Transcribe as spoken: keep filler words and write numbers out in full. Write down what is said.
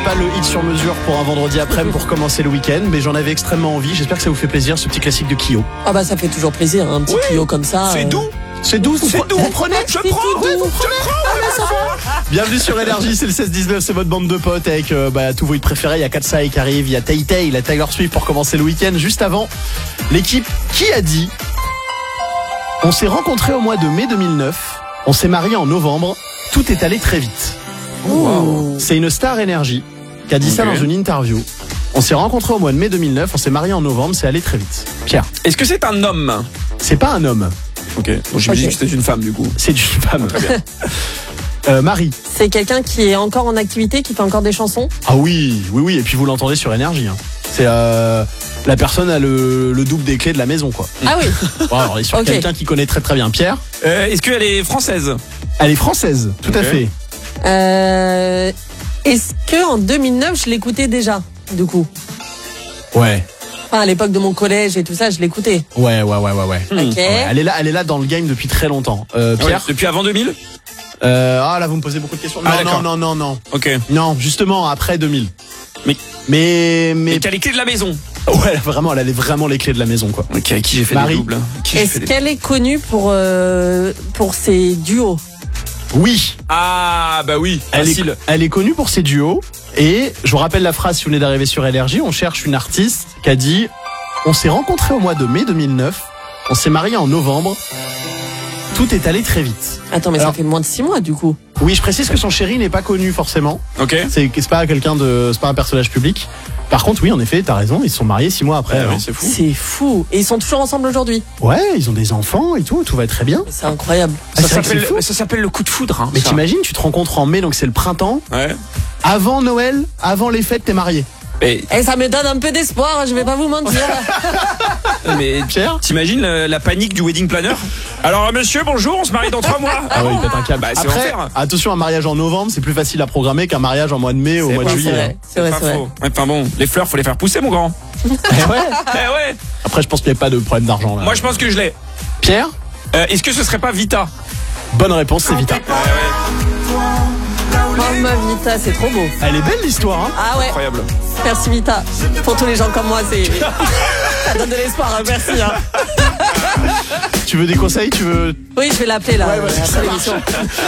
pas le hit sur mesure pour un vendredi après-midi pour commencer le week-end, mais j'en avais extrêmement envie. J'espère que ça vous fait plaisir, ce petit classique de Kyo. Ah bah ça fait toujours plaisir, un petit Oui, Kyo comme ça. C'est euh... doux. C'est doux, C'est vous, doux. vous prenez, je C'est prends, tout ouais, doux. vous prenez. Ah, bah, ça va. Bienvenue sur Énergie, c'est le seize dix-neuf, c'est votre bande de potes avec euh, bah, tous vos hits préférés. Il y a Katsai qui arrive, il y a Tay Tay, il y a Taylor Swift pour commencer le week-end. Juste avant, l'équipe qui a dit on s'est rencontrés au mois de mai deux mille neuf, on s'est mariés en novembre, tout est allé très vite. Wow. C'est une star Énergie qui a dit Okay. ça dans une interview. On s'est rencontrés au mois de mai deux mille neuf, on s'est mariés en novembre, c'est allé très vite. Pierre, Est-ce que c'est un homme? c'est pas un homme, Ok. Donc j'imagine Ok. que c'était une femme du coup. c'est une femme. Très bien. Euh, Marie. C'est quelqu'un qui est encore en activité, qui fait encore des chansons. Ah oui, oui, oui, et puis vous l'entendez sur Énergie. Hein. C'est euh, la personne a le, le double des clés de la maison, quoi. Ah oui. Bon, alors, on est sur Ok. quelqu'un qui connaît très très bien. Pierre, Euh, Est-ce qu'elle est française? elle est française, tout à Ok. fait. Euh, Est-ce que en deux mille neuf je l'écoutais déjà, du coup? Ouais, Enfin, à l'époque de mon collège et tout ça, je l'écoutais. ouais, ouais, ouais, ouais, ouais. Ok. Ouais, elle est là, elle est là dans le game depuis très longtemps. Euh, Ouais, Pierre, depuis avant deux mille? euh, ah là vous me posez beaucoup de questions. Non, Ah, d'accord. non, non, non, non, Ok. non, justement après deux mille. Mais- mais, mais, Et t'as les clés de la maison? ouais, vraiment, elle avait vraiment les clés de la maison, quoi. Ok, avec qui j'ai fait Marie. des doubles? Qui j'ai fait Est-ce des- qu'elle est connue pour, euh, pour ses duos? Oui, Ah bah oui, elle est, facile. elle est connue pour ses duos. Et je vous rappelle la phrase si vous venez d'arriver sur Énergie, on cherche une artiste qui a dit on s'est rencontrés au mois de mai deux mille neuf, on s'est mariés en novembre, tout est allé très vite. Attends, mais Alors- ça fait moins de six mois, du coup. Oui, je précise que son chéri n'est pas connu forcément. Ok. C'est c'est pas quelqu'un de, c'est pas un personnage public. Par contre, oui, en effet, t'as raison, ils se sont mariés six mois après. Ouais, hein. ouais, c'est fou. C'est fou. Et ils sont toujours ensemble aujourd'hui. Ouais, ils ont des enfants et tout, tout va très bien. C'est incroyable. Ah, Ça c'est vrai que c'est fou. s'appelle ça s'appelle le coup de foudre. Hein, Mais ça. t'imagines, tu te rencontres en mai, donc c'est le printemps. Ouais. Avant Noël, avant les fêtes, t'es marié. Mais, Et ça me donne un peu d'espoir, je vais pas vous mentir. mais Pierre t'imagines la, la panique du wedding planner? Alors monsieur, bonjour, on se marie dans trois mois. Ah oui, il pète un câble. Bah, c'est Après, l'enfer. attention, un mariage en novembre, c'est plus facile à programmer qu'un mariage en mois de mai ou au C'est mois de pas juillet. C'est hein. vrai, c'est vrai, pas c'est vrai. faux. Ouais, enfin bon, les fleurs, faut les faire pousser, mon grand. Eh ouais. Eh ouais. Après, je pense qu'il n'y a pas de problème d'argent là. Moi, je pense que je l'ai. Pierre, Euh, Est-ce que ce serait pas Vita? bonne réponse, c'est Vita. Mamma Vita, c'est trop beau. Elle est belle l'histoire, hein. Ah ouais, Incroyable. merci Vita. Pour tous les gens comme moi, c'est ça donne de l'espoir, hein, merci. Hein. Tu veux des conseils, tu veux. Oui, je vais l'appeler là, Ouais, ouais, après ça l'émission.